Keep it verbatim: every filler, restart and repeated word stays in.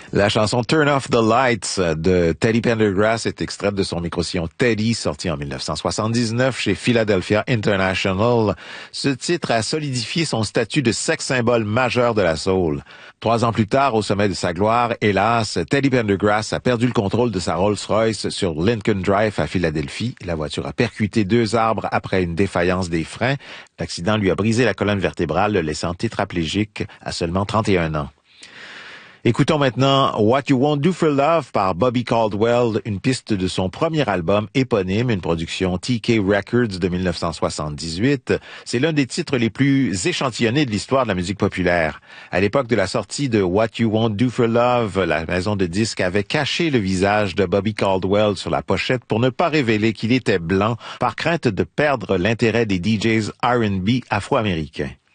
La chanson Turn Off the Lights de Teddy Pendergrass est extraite de son micro-sillon Teddy, sorti en dix-neuf cent soixante-dix-neuf chez Philadelphia International. Ce titre a solidifié son statut de sex symbole majeur de la soul. Trois ans plus tard, au sommet de sa gloire, hélas, Teddy Pendergrass a perdu le contrôle de sa Rolls-Royce sur Lincoln Drive à Philadelphie. La voiture a percuté deux arbres après une défaillance des freins. L'accident lui a brisé la colonne vertébrale, le laissant tétraplégique à seulement trente et un ans. Écoutons maintenant What You Won't Do for Love par Bobby Caldwell, une piste de son premier album éponyme, une production T K Records de dix-neuf cent soixante-dix-huit. C'est l'un des titres les plus échantillonnés de l'histoire de la musique populaire. À l'époque de la sortie de What You Won't Do for Love, la maison de disques avait caché le visage de Bobby Caldwell sur la pochette pour ne pas révéler qu'il était blanc, par crainte de perdre l'intérêt des D Js R and B afro-américains.